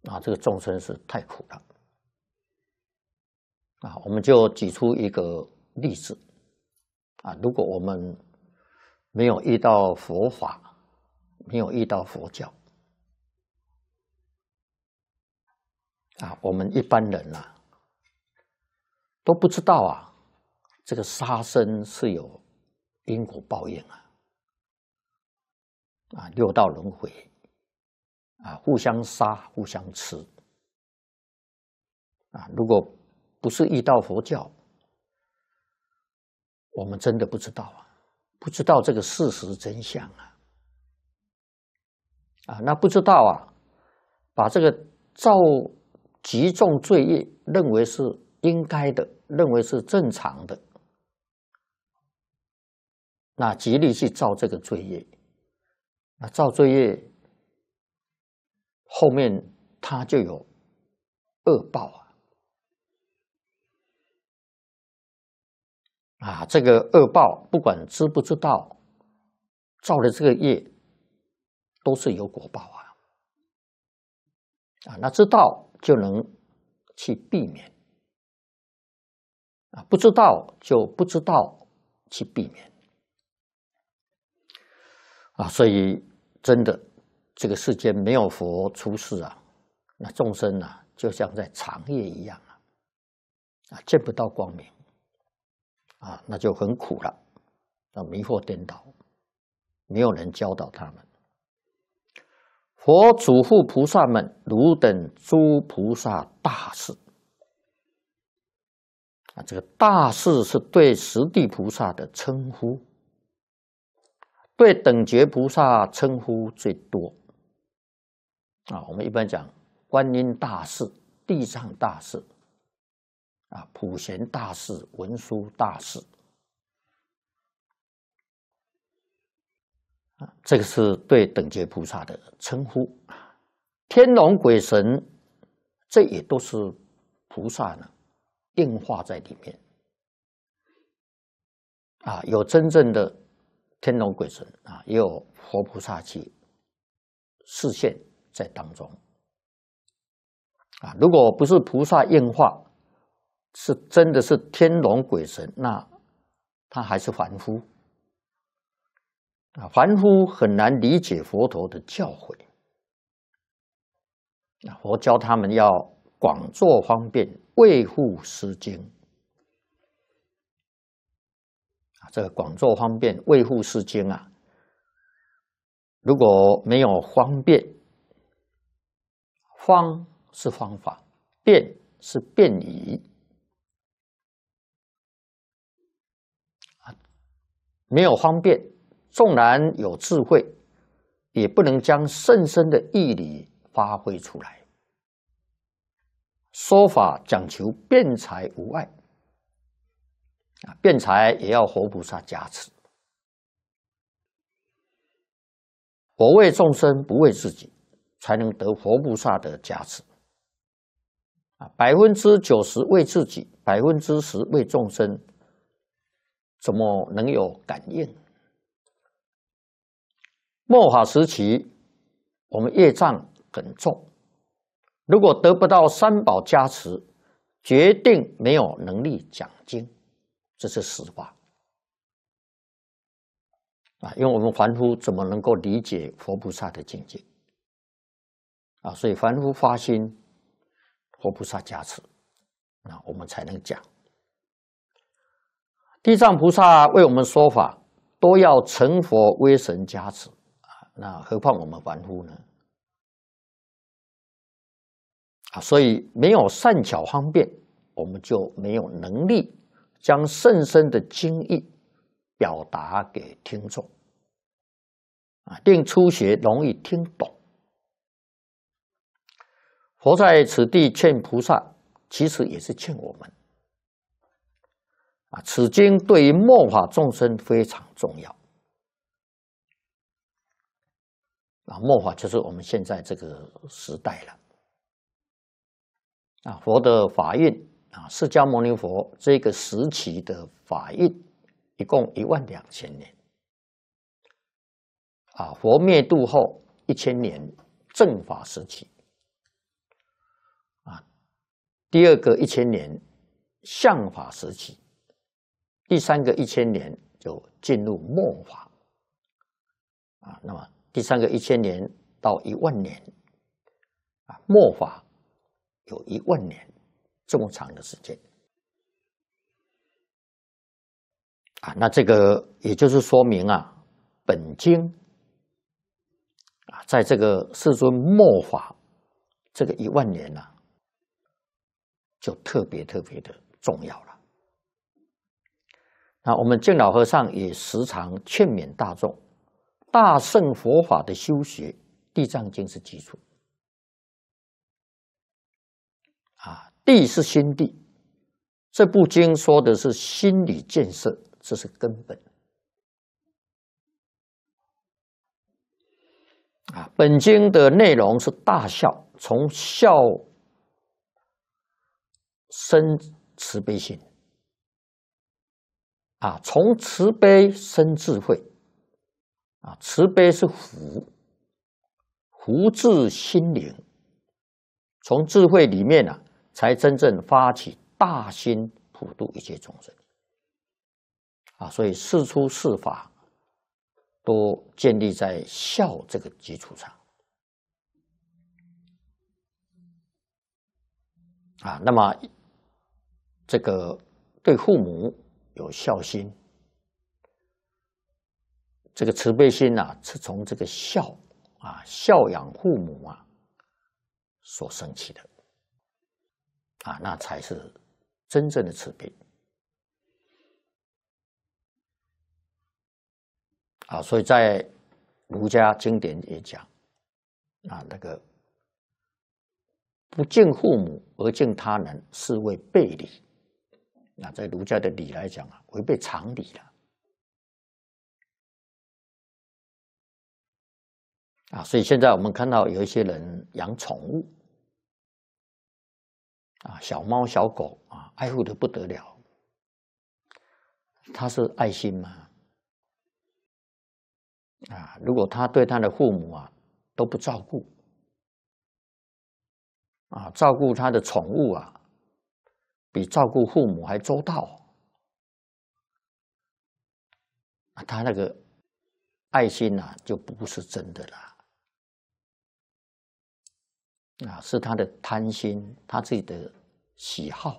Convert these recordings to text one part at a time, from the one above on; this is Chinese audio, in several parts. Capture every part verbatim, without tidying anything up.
啊，这个众生是太苦了。啊，我们就举出一个例子啊，如果我们没有遇到佛法，没有遇到佛教啊，我们一般人呐、啊、都不知道啊，这个杀生是有因果报应啊，啊，六道轮回啊，互相杀，互相吃啊，如果不是遇到佛教，我们真的不知道啊，不知道这个事实真相啊，啊，那不知道啊，把这个造极重罪业认为是应该的，认为是正常的，那极力去造这个罪业，那造罪业后面它就有恶报啊。啊，这个恶报不管知不知道，造的这个业都是有果报啊。啊，那知道就能去避免，啊，不知道就不知道去避免。啊，所以真的这个世间没有佛出世啊，那众生啊就像在长夜一样啊，啊见不到光明。啊，那就很苦了，啊，迷惑颠倒，没有人教导他们。佛嘱咐菩萨们：汝等诸菩萨大士。啊，这个大士是对十地菩萨的称呼，对等觉菩萨称呼最多。啊，我们一般讲观音大士、地藏大士。啊，普贤大士、文殊大士，啊，这个是对等觉菩萨的称呼。天龙鬼神，这也都是菩萨呢应化在里面。啊，有真正的天龙鬼神啊，也有佛菩萨去示现在当中。啊，如果不是菩萨应化，是真的是天龙鬼神，那他还是凡夫啊，凡夫很难理解佛陀的教诲啊。佛教他们要广作方便，卫护诗经啊。这个广作方便，卫护诗经啊，如果没有方便，方是方法，便是便于。没有方便，纵然有智慧，也不能将甚深的义理发挥出来。说法讲求辩才无碍，啊，辩才也要佛菩萨加持。我为众生，不为自己，才能得佛菩萨的加持。啊，百分之九十为自己，百分之十为众生。怎么能有感应？末法时期，我们业障很重，如果得不到三宝加持，决定没有能力讲经，这是实话啊！因为我们凡夫怎么能够理解佛菩萨的境界啊？所以凡夫发心，佛菩萨加持，那我们才能讲。地藏菩萨为我们说法，都要成佛威神加持啊，那何况我们凡夫呢？啊，所以没有善巧方便，我们就没有能力将甚深的经义表达给听众啊，令初学容易听懂。佛在此地劝菩萨，其实也是劝我们。啊，此经对于末法众生非常重要。啊，末法就是我们现在这个时代了。啊，佛的法运啊，释迦牟尼佛这个时期的法运，一共一万两千年。啊，佛灭度后一千年正法时期。 第二个一千年相法时期，第三个一千年就进入末法啊。那么第三个一千年到一万年啊，末法有一万年这么长的时间啊。那这个也就是说明啊，本经啊，在这个世尊末法这个一万年呢、啊，就特别特别的重要了。那我们净老和尚也时常劝勉大众，大乘佛法的修学，《地藏经》是基础啊，地是心地，这部经说的是心理建设，这是根本啊。本经的内容是大孝，从孝生慈悲心啊，从慈悲生智慧啊，慈悲是福，福至心灵，从智慧里面啊，才真正发起大心普度一切众生啊。所以事出事法都建立在孝这个基础上啊。那么这个对父母有孝心，这个慈悲心啊，是从这个孝啊，孝养父母啊所生起的啊，那才是真正的慈悲啊。所以在儒家经典也讲啊，那个不敬父母而敬他人，是为背礼。那在儒家的礼来讲啊，违背常理了啊。所以现在我们看到有一些人养宠物啊，小猫小狗啊，爱护得不得了，他是爱心吗？啊，如果他对他的父母啊都不照顾啊，照顾他的宠物啊，比照顾父母还周到啊，他那个爱心啊，就不是真的啦啊，是他的贪心，他自己的喜好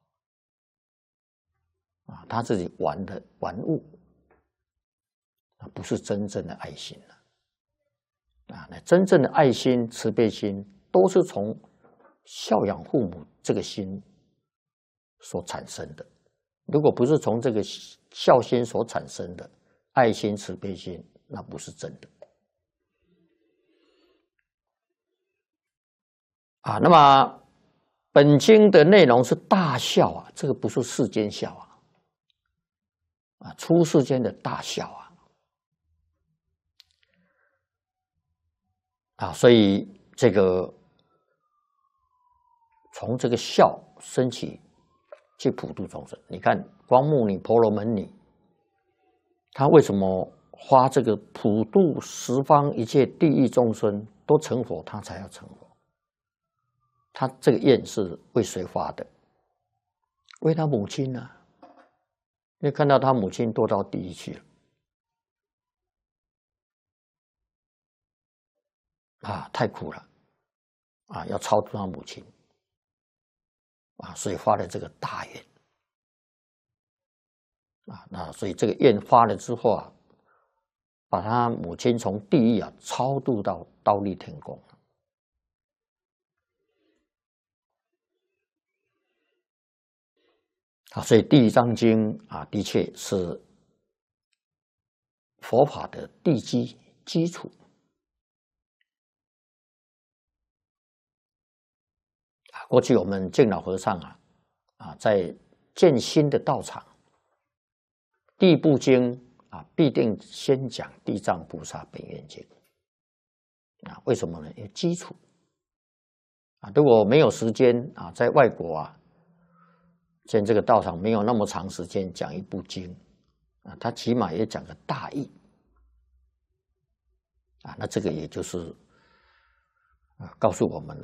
啊，他自己玩的玩物啊，不是真正的爱心了啊。那真正的爱心、慈悲心，都是从孝养父母这个心所产生的。如果不是从这个孝心所产生的爱心、慈悲心，那不是真的啊。那么本经的内容是大孝啊，这个不是世间孝啊，啊，出世间的大孝啊，啊，所以这个从这个孝升起去普度众生。你看光目女、婆罗门女，她为什么花这个普度十方一切地狱众生都成佛，她才要成佛？她这个愿是为谁发的？为她母亲啊！因为看到她母亲堕到地狱去了啊，太苦了啊，要超度她母亲啊，所以发了这个大愿啊。那所以这个愿发了之后啊，把他母亲从地狱啊超度到忉利天宫啊。所以《地藏经》啊，的确是佛法的地基基础啊。过去我们净老和尚啊啊，在建新的道场，第一部经啊，必定先讲地藏菩萨本愿经啊。为什么呢？因为基础啊，如果没有时间啊，在外国啊，建这个道场没有那么长时间讲一部经啊，他起码也讲个大意啊。那这个也就是啊，告诉我们了。